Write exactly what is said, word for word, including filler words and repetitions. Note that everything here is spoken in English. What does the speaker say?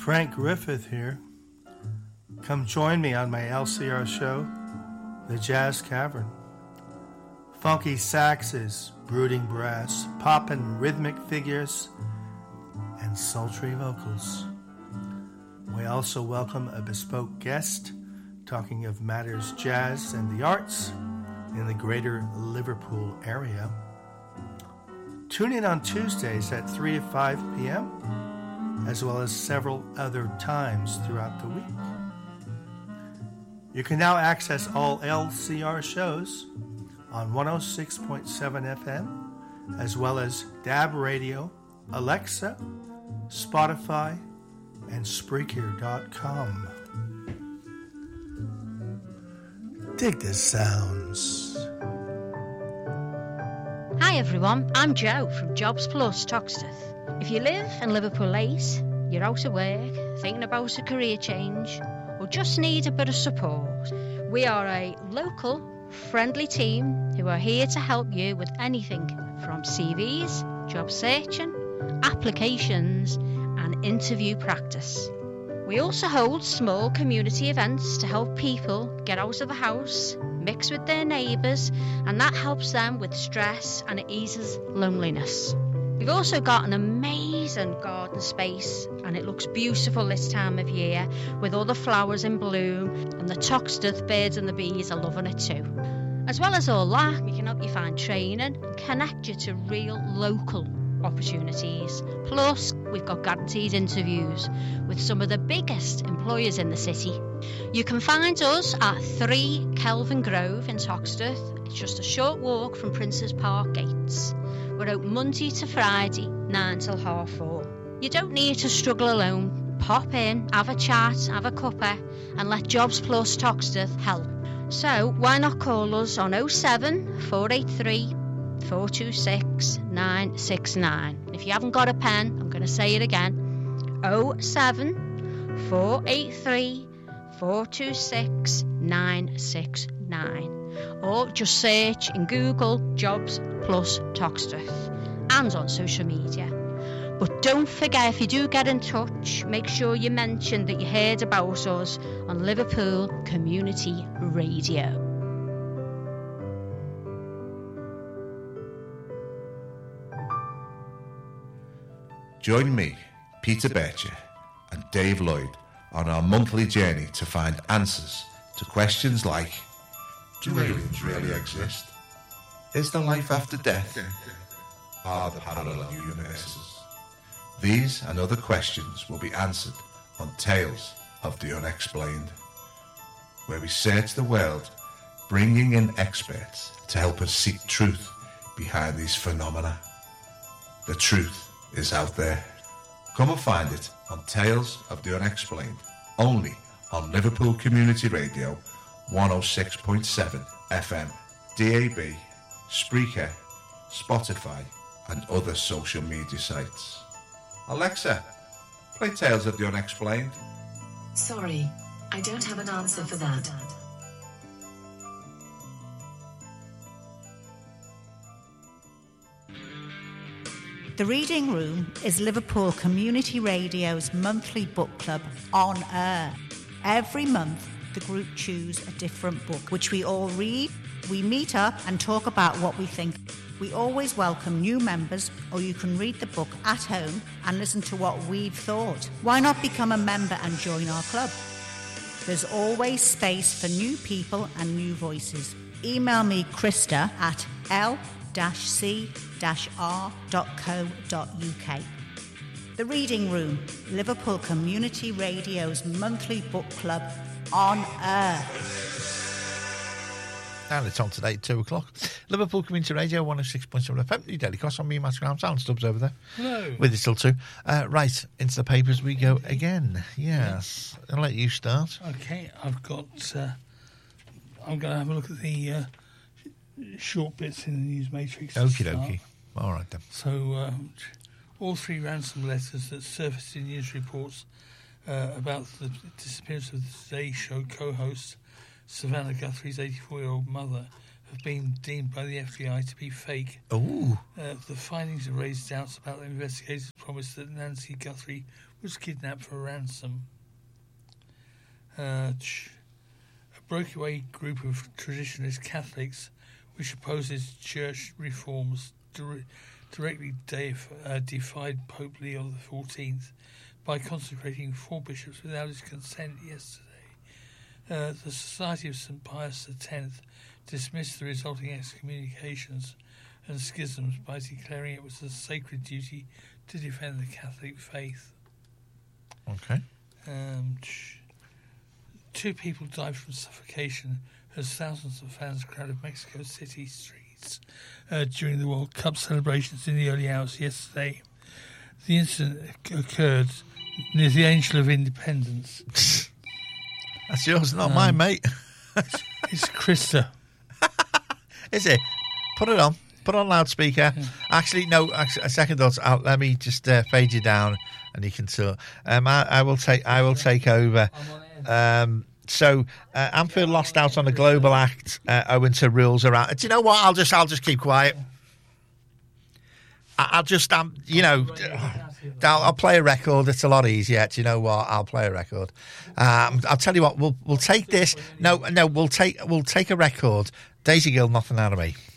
Frank Griffith here. Come join me on my L C R show, The Jazz Cavern. Funky saxes, brooding brass, poppin' rhythmic figures, and sultry vocals. We also welcome a bespoke guest talking of matters jazz and the arts in the greater Liverpool area. Tune in on Tuesdays at three to five p.m., as well as several other times throughout the week. You can now access all L C R shows on one oh six point seven F M, as well as D A B Radio, Alexa, Spotify, and Spreaker dot com. Dig the sounds. Hi everyone, I'm Jo from Jobs Plus Toxteth. If you live in Liverpool eight, you're out of work, thinking about a career change, or just need a bit of support, we are a local, friendly team who are here to help you with anything from C Vs, job searching, applications, and interview practice. We also hold small community events to help people get out of the house, mix with their neighbours, and that helps them with stress and it eases loneliness. We've also got an amazing garden space and it looks beautiful this time of year with all the flowers in bloom, and the Toxteth birds and the bees are loving it too. As well as all that, we can help you find training and connect you to real local opportunities. Plus, we've got guaranteed interviews with some of the biggest employers in the city. You can find us at three Kelvin Grove in Toxteth. It's just a short walk from Princes Park gates. We're open Monday to Friday, nine till half four. You don't need to struggle alone. Pop in, have a chat, have a cuppa, and let Jobs Plus Toxteth help. So why not call us on oh seven, four eight three, four two six, nine six nine. If you haven't got a pen, I'm going to say it again. oh seven, four eight three, four two six, nine six nine. Or just search in Google Jobs Plus Toxteth and on social media. But don't forget, if you do get in touch, make sure you mention that you heard about us on Liverpool Community Radio. Join me, Peter Bircher, and Dave Lloyd on our monthly journey to find answers to questions like: do aliens really exist? Is there life after death? Are there parallel universes? These and other questions will be answered on Tales of the Unexplained, where we search the world, bringing in experts to help us seek truth behind these phenomena. The truth is out there. Come and find it on Tales of the Unexplained, only on Liverpool Community Radio, one oh six point seven F M, D A B, Spreaker, Spotify, and other social media sites. Alexa, play Tales of the Unexplained. Sorry, I don't have an answer for that. The Reading Room is Liverpool Community Radio's monthly book club on air. Every month, the group choose a different book, which we all read. We meet up and talk about what we think. We always welcome new members, or you can read the book at home and listen to what we've thought. Why not become a member and join our club? There's always space for new people and new voices. Email me, Krista, at l c r dot co dot u k. The Reading Room, Liverpool Community Radio's monthly book club on air. And it's on today at two o'clock. Liverpool Community Radio, one oh six point seven F M. Your daily cost on me, Matt Graham. Sound Stubbs over there. Hello. With you still too. Uh, right, into the papers we go again. Yes. I'll let you start. Okay, I've got... Uh, I'm going to have a look at the uh, short bits in the News Matrix. Okie dokie. All right then. So, um, all three ransom letters that surfaced in news reports uh, about the disappearance of the Today Show co-host Savannah Guthrie's eighty-four-year-old mother have been deemed by the F B I to be fake. Ooh. Uh, the findings have raised doubts about the investigators' promise that Nancy Guthrie was kidnapped for ransom. Uh, a breakaway group of traditionalist Catholics, which opposes church reforms, dire- directly def- uh, defied Pope Leo the fourteenth by consecrating four bishops without his consent yesterday. Uh, the Society of Saint Pius the tenth dismissed the resulting excommunications and schisms by declaring it was a sacred duty to defend the Catholic faith. Okay. Um, two people died from suffocation as thousands of fans crowded Mexico City streets uh, during the World Cup celebrations in the early hours yesterday. The incident occurred near the Angel of Independence. That's yours, not Um, mine, mate. It's Krista. Is it? Put it on. Put on loudspeaker. Yeah. Actually, no. Actually, a second thought. I'll, let me just uh, fade you down, and you can talk. Um, I, I will take. I will take over. Um, so uh, Anfield lost out on the Global Act uh, owing to rules around. Do you know what? I'll just. I'll just keep quiet. I, I'll just. Um, you know. I'll, I'll play a record. It's a lot easier. Do you know what? I'll play a record. Um, I'll tell you what. We'll we'll take this. No, no. We'll take we'll take a record. Daisy Gill, Nothing Out of Me.